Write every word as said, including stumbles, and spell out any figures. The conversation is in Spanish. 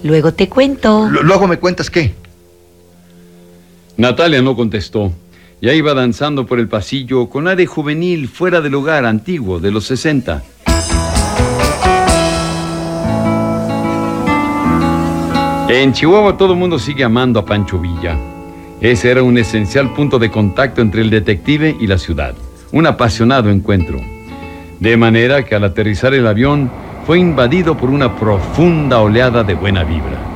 Luego te cuento. L- ¿Luego me cuentas qué? Natalia no contestó. Ya iba danzando por el pasillo con aire juvenil fuera del hogar antiguo de los sesenta. En Chihuahua todo el mundo sigue amando a Pancho Villa. Ese era un esencial punto de contacto entre el detective y la ciudad. Un apasionado encuentro. De manera que al aterrizar el avión fue invadido por una profunda oleada de buena vibra.